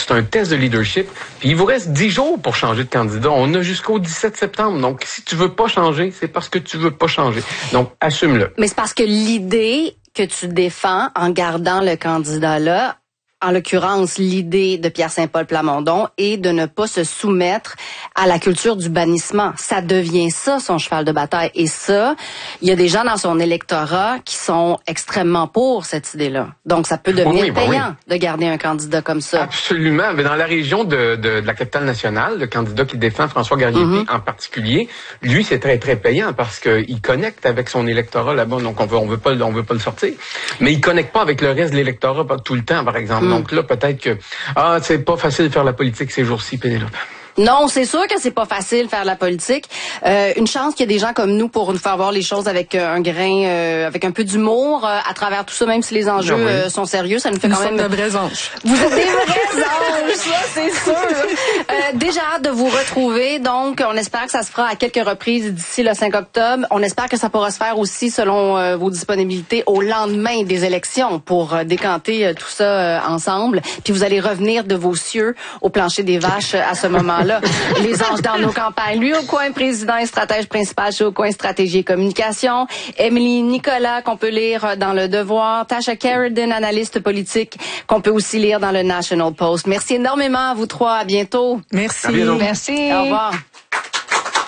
c'est un test de leadership. Puis il vous reste 10 jours pour changer de candidat. On a jusqu'au 17 septembre. Donc, si tu veux pas changer, c'est parce que tu veux pas changer. Donc, assume-le. Mais c'est parce que l'idée que tu défends en gardant le candidat-là, en l'occurrence, l'idée de Pierre Saint-Paul Plamondon est de ne pas se soumettre à la culture du bannissement. Ça devient ça, son cheval de bataille. Et ça, il y a des gens dans son électorat qui sont extrêmement pour cette idée-là. Donc, ça peut devenir payant de garder un candidat comme ça. Absolument. Mais dans la région de la capitale nationale, le candidat qui défend, François Garriépi en particulier, lui, c'est très, très payant parce qu'il connecte avec son électorat là-bas. Donc, on veut pas le sortir. Mais il connecte pas avec le reste de l'électorat tout le temps, par exemple. Donc là, peut-être que c'est pas facile de faire la politique ces jours-ci, Pénélope. Non, c'est sûr que c'est pas facile de faire de la politique. Une chance qu'il y a des gens comme nous pour nous faire voir les choses avec un grain, avec un peu d'humour à travers tout ça, même si les enjeux sont sérieux, ça nous fait quand même de vrais anges. Vous êtes des vrais anges, ça c'est sûr. Déjà hâte de vous retrouver. Donc, on espère que ça se fera à quelques reprises d'ici le 5 octobre. On espère que ça pourra se faire aussi selon vos disponibilités au lendemain des élections pour décanter tout ça ensemble. Puis vous allez revenir de vos cieux au plancher des vaches à ce moment-là. Les anges dans nos campagnes. Lui, au coin, président et stratège principal chez Au coin Stratégie et Communication. Émilie Nicolas, qu'on peut lire dans Le Devoir. Tasha Carradine, analyste politique, qu'on peut aussi lire dans le National Post. Merci énormément à vous trois. À bientôt. Merci. À bientôt. Merci. Au revoir.